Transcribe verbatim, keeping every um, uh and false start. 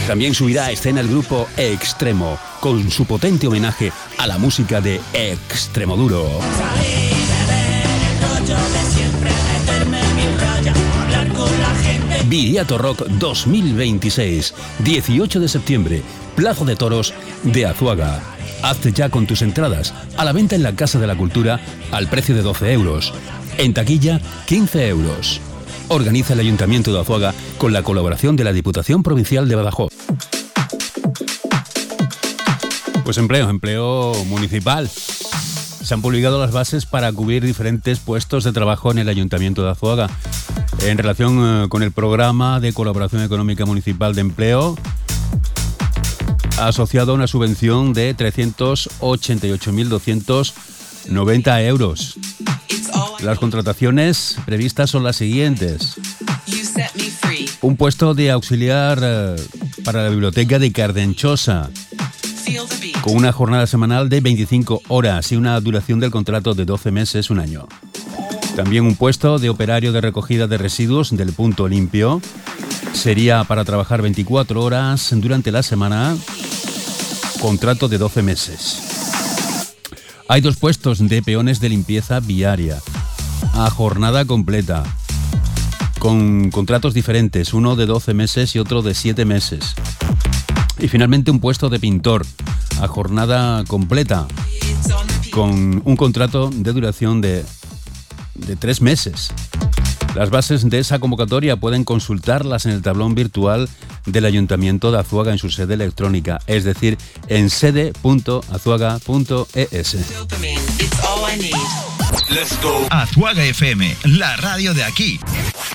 También subirá a escena el grupo Extremo, con su potente homenaje a la música de Extremoduro. Viriato Rock dos mil veintiséis, dieciocho de septiembre, Plaza de Toros de Azuaga. Hazte ya con tus entradas, a la venta en la Casa de la Cultura al precio de doce euros. En taquilla, quince euros. Organiza el Ayuntamiento de Azuaga con la colaboración de la Diputación Provincial de Badajoz. Pues empleo, empleo municipal. Se han publicado las bases para cubrir diferentes puestos de trabajo en el Ayuntamiento de Azuaga. En relación eh, con el programa de colaboración económica municipal de empleo, ha asociado una subvención de trescientos ochenta y ocho mil doscientos noventa euros. Las contrataciones previstas son las siguientes. Un puesto de auxiliar eh, para la biblioteca de Cardenchosa, con una jornada semanal de veinticinco horas y una duración del contrato de doce meses, un año. También un puesto de operario de recogida de residuos del punto limpio. Sería para trabajar veinticuatro horas durante la semana, contrato de doce meses. Hay dos puestos de peones de limpieza viaria, a jornada completa, con contratos diferentes, uno de doce meses y otro de siete meses. Y finalmente un puesto de pintor, a jornada completa, con un contrato de duración de, de tres meses. Las bases de esa convocatoria pueden consultarlas en el tablón virtual del Ayuntamiento de Azuaga en su sede electrónica, es decir, en sede punto azuaga punto es. Let's go. Azuaga F M, la radio de aquí.